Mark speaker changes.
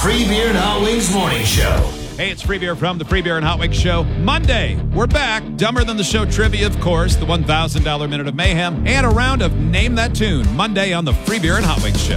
Speaker 1: Free Beer and Hot Wings Morning Show.
Speaker 2: Hey, it's Free Beer from the Free Beer and Hot Wings Show. Monday, we're back. Dumber Than the Show trivia, of course, the $1,000 Minute of Mayhem, and a round of Name That Tune. Monday on the Free Beer and Hot Wings Show.